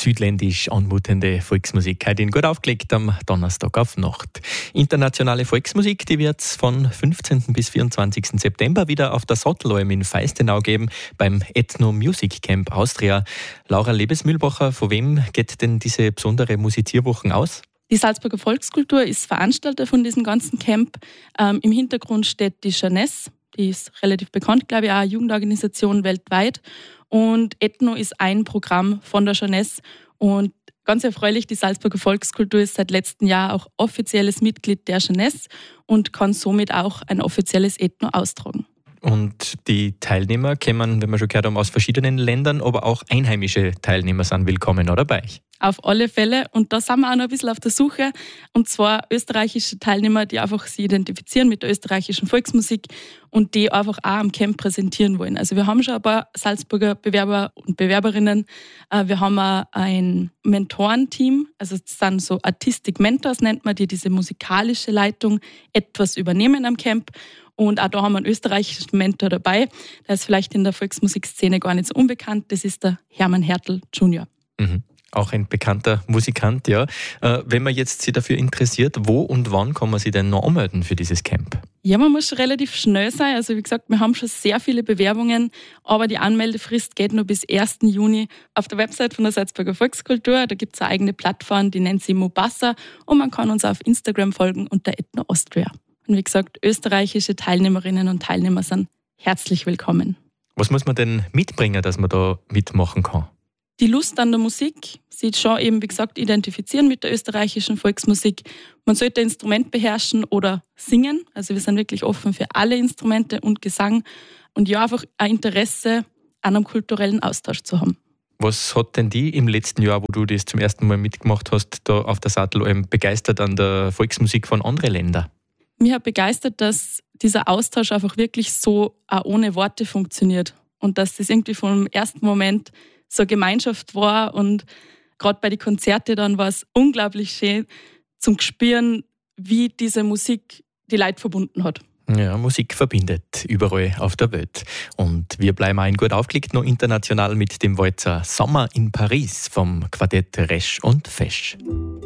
südländisch anmutende Volksmusik. Heute in gut aufgelegt am Donnerstag auf Nacht. Internationale Volksmusik, die wird es von 15. bis 24. September wieder auf der Sattelalm in Feistenau geben, beim Ethno Music Camp Austria. Laura Lebesmühlbacher, von wem geht denn diese besondere Musizierwochen aus? Die Salzburger Volkskultur ist Veranstalter von diesem ganzen Camp. Im Hintergrund steht die Jeunesse. Die ist relativ bekannt, glaube ich, auch eine Jugendorganisation weltweit. Und Ethno ist ein Programm von der Jeunesse. Und ganz erfreulich, die Salzburger Volkskultur ist seit letztem Jahr auch offizielles Mitglied der Jeunesse und kann somit auch ein offizielles Ethno austragen. Und die Teilnehmer kommen, wenn wir schon gehört haben, aus verschiedenen Ländern, aber auch einheimische Teilnehmer sind willkommen, oder bei euch? Auf alle Fälle. Und da sind wir auch noch ein bisschen auf der Suche. Und zwar österreichische Teilnehmer, die einfach sich identifizieren mit der österreichischen Volksmusik und die einfach auch am Camp präsentieren wollen. Also wir haben schon ein paar Salzburger Bewerber und Bewerberinnen. Wir haben auch ein Mentorenteam. Also das sind so Artistic Mentors, nennt man die, diese musikalische Leitung etwas übernehmen am Camp. Und auch da haben wir einen österreichischen Mentor dabei. Der ist vielleicht in der Volksmusikszene gar nicht so unbekannt. Das ist der Hermann Hertel Junior. Mhm. Auch ein bekannter Musikant, ja. Wenn man jetzt sich dafür interessiert, wo und wann kann man sich denn noch anmelden für dieses Camp? Ja, man muss schon relativ schnell sein. Also wie gesagt, wir haben schon sehr viele Bewerbungen, aber die Anmeldefrist geht nur bis 1. Juni. Auf der Website von der Salzburger Volkskultur, da gibt es eine eigene Plattform, die nennt sich Mobassa, und man kann uns auf Instagram folgen unter Ethno Austria. Und wie gesagt, österreichische Teilnehmerinnen und Teilnehmer sind herzlich willkommen. Was muss man denn mitbringen, dass man da mitmachen kann? Die Lust an der Musik, sich schon eben, wie gesagt, identifizieren mit der österreichischen Volksmusik. Man sollte ein Instrument beherrschen oder singen. Also wir sind wirklich offen für alle Instrumente und Gesang. Und ja, einfach ein Interesse an einem kulturellen Austausch zu haben. Was hat denn die im letzten Jahr, wo du das zum ersten Mal mitgemacht hast, da auf der Sattelalm begeistert an der Volksmusik von anderen Ländern? Mich hat begeistert, dass dieser Austausch einfach wirklich so auch ohne Worte funktioniert. Und dass das irgendwie vom ersten Moment so eine Gemeinschaft war, und gerade bei den Konzerten dann war es unglaublich schön zum Spüren, wie diese Musik die Leute verbunden hat. Ja, Musik verbindet überall auf der Welt. Und wir bleiben auch gut aufgelegt noch international mit dem Walzer Sommer in Paris vom Quartett Resch und Fesch.